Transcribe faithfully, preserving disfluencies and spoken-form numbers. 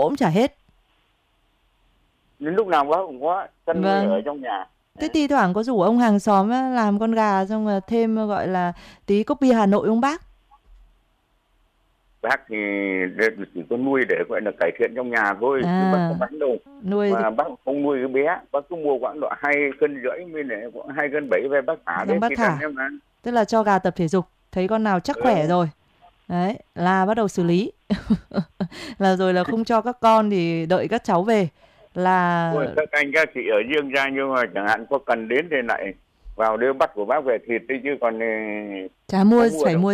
cũng chả hết. Đến lúc nào bác cũng có chăn nuôi Vâng. ở trong nhà. Thế thi thoảng có rủ ông hàng xóm á, làm con gà xong rồi thêm gọi là tí copy Hà Nội không bác? Bác thì chỉ có nuôi để gọi là cải thiện trong nhà thôi, chứ bác không À, bán đâu. nuôi thì Mà bác không nuôi cái bé, bác cứ mua khoảng độ hai cân rưỡi mới này, khoảng hai cân bảy về bác thả xong đấy bác thì đàn thả. em ăn. Tức là cho gà tập thể dục, thấy con nào chắc khỏe Ừ. rồi. Đấy, là bắt đầu xử lý. Là rồi là không cho các con thì đợi các cháu về. Thôi, Là các anh các chị ở riêng ra, nhưng mà chẳng hạn có cần đến thì lại vào đưa bắt của bác về thịt đấy, chứ còn ừ, chả mua, không mua phải đâu. mua